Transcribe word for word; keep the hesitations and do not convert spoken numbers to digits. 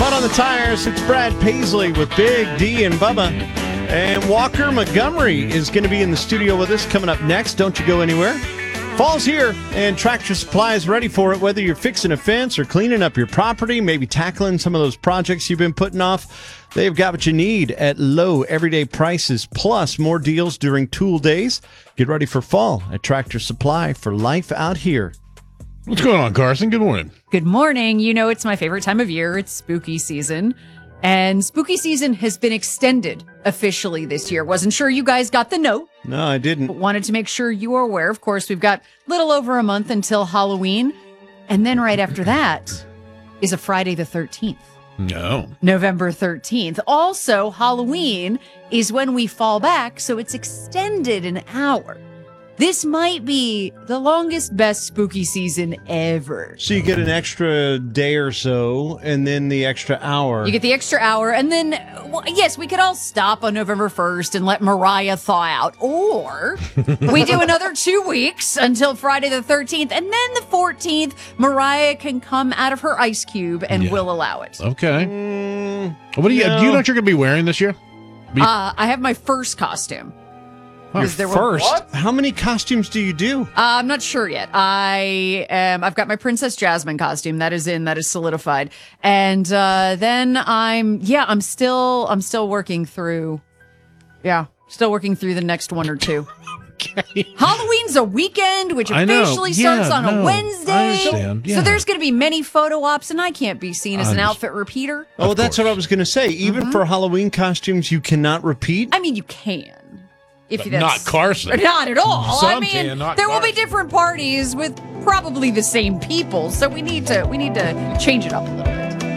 Mud on the Tires. It's Brad Paisley with Big D and Bubba. And Walker Montgomery is going to be in the studio with us coming up next. Don't you go anywhere. Fall's here, and Tractor Supply is ready for it. Whether you're fixing a fence or cleaning up your property, maybe tackling some of those projects you've been putting off, they've got what you need at low everyday prices, plus more deals during tool days. Get ready for fall at Tractor Supply for life out here. What's going on, Carson? Good morning. Good morning. You know, it's my favorite time of year. It's spooky season. And spooky season has been extended officially this year. Wasn't sure you guys got the note. No, I didn't. But wanted to make sure you were aware. Of course, we've got a little over a month until Halloween. And then right after that is a Friday the thirteenth. No. November thirteenth. Also, Halloween is when we fall back, so it's extended an hour. This might be the longest, best spooky season ever. So you get an extra day or so, and then the extra hour. You get the extra hour, and then, well, yes, we could all stop on November first and let Mariah thaw out. Or we do another two weeks until Friday the thirteenth, and then the fourteenth, Mariah can come out of her ice cube, and Yeah. we'll allow it. Okay. Mm, What do you no. do? You know what you're going to be wearing this year? Be- Uh, I have my first costume. Your Is there one- first. What? How many costumes do you do? Uh, I'm not sure yet. I um, I've got my Princess Jasmine costume that is in, that is solidified, and uh, then I'm yeah I'm still I'm still working through, yeah, still working through the next one or two. okay. Halloween's a weekend, which I know. officially Yeah, starts on no, a Wednesday. I understand. So Yeah. there's going to be many photo ops, and I can't be seen as I an understand. outfit repeater. Oh, Of that's course. what I was going to say. Even for Halloween costumes, you cannot repeat? I mean, you can. If But that's, not Carson. Not at all. Some I mean, can, not there will be Carson. different parties with probably the same people, so we need to we need to change it up a little bit.